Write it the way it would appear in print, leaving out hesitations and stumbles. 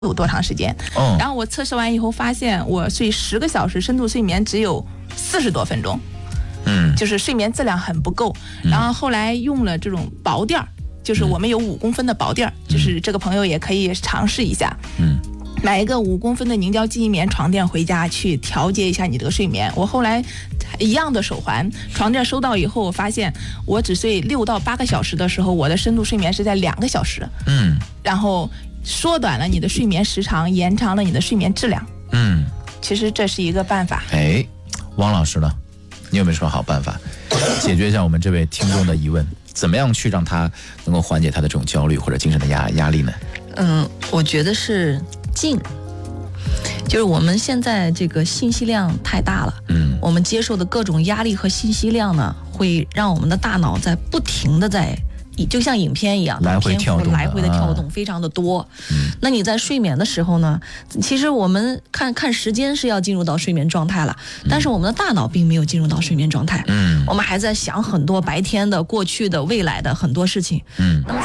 有多长时间。然后我测试完以后发现，我睡10个小时深度睡眠只有40多分钟，就是睡眠质量很不够。然后后来用了这种薄垫儿，就是我们有5公分的薄垫儿，就是这个朋友也可以尝试一下。买一个5公分的凝胶记忆棉床垫回家去调节一下你这个睡眠。我后来一样的手环床垫收到以后，我发现我只睡6到8个小时的时候，我的深度睡眠是在2个小时。然后缩短了你的睡眠时长，延长了你的睡眠质量。其实这是一个办法。 汪老师呢？你有没有什么好办法解决一下我们这位听众的疑问？怎么样去让他能够缓解他的这种焦虑或者精神的压力呢？ 我觉得是静，就是我们现在这个信息量太大了，我们接受的各种压力和信息量呢，会让我们的大脑在不停的就像影片一样来回的跳动非常的多。那你在睡眠的时候呢，其实我们看时间是要进入到睡眠状态了，但是我们的大脑并没有进入到睡眠状态，我们还在想很多白天的、过去的、未来的很多事情。